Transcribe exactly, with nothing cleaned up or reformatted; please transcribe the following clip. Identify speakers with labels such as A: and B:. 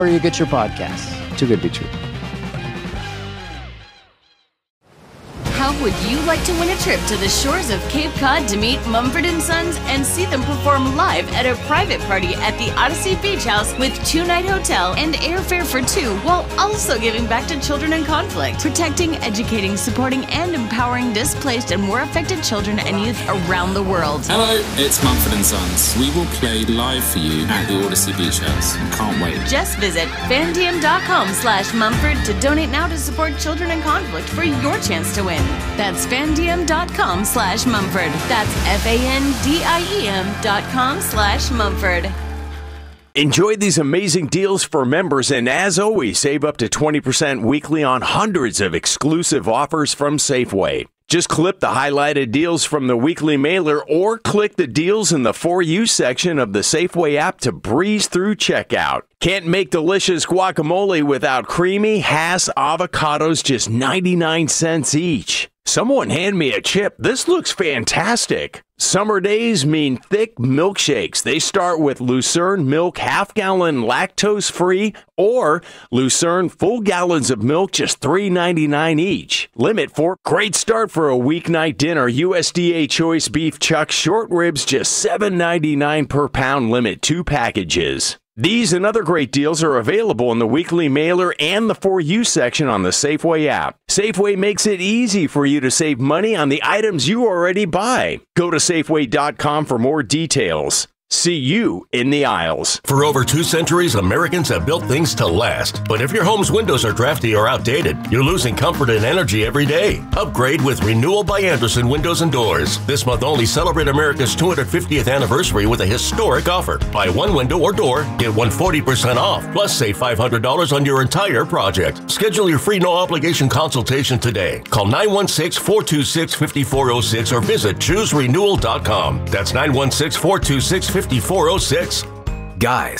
A: where you get your podcasts. Too good to be true.
B: How would you like to win a trip to the shores of Cape Cod to meet Mumford and Sons and see them perform live at a private party at the Odyssey Beach House with two-night hotel and airfare for two, while also giving back to children in conflict, protecting, educating, supporting, and empowering displaced and war affected children and youth around the world?
C: Hello, it's Mumford and Sons. We will play live for you at the Odyssey Beach House. Can't wait.
B: Just visit fandiem.com slash Mumford to donate now to support children in conflict for your chance to win. That's fandiem.com slash Mumford. That's F-A-N-D-I-E-M dot com slash Mumford.
D: Enjoy these amazing deals for members, and as always, save up to twenty percent weekly on hundreds of exclusive offers from Safeway. Just clip the highlighted deals from the weekly mailer or click the deals in the For You section of the Safeway app to breeze through checkout. Can't make delicious guacamole without creamy Hass avocados, just ninety-nine cents each. Someone hand me a chip. This looks fantastic. Summer days mean thick milkshakes. They start with Lucerne milk half gallon lactose free or Lucerne full gallons of milk, just three ninety-nine each. Limit for great start for a weeknight dinner. U S D A choice beef chuck short ribs, just seven ninety-nine per pound. Limit two packages. These and other great deals are available in the weekly mailer and the For You section on the Safeway app. Safeway makes it easy for you to save money on the items you already buy. Go to Safeway dot com for more details. See you in the aisles.
E: For over two centuries, Americans have built things to last. But if your home's windows are drafty or outdated, you're losing comfort and energy every day. Upgrade with Renewal by Andersen Windows and Doors. This month only, celebrate America's two hundred fiftieth anniversary with a historic offer. Buy one window or door, get one forty percent off, plus save five hundred dollars on your entire project. Schedule your free no-obligation consultation today. Call nine one six, four two six, five four zero six or visit choose renewal dot com. That's nine one six, four two six, five four zero six.
F: Guys,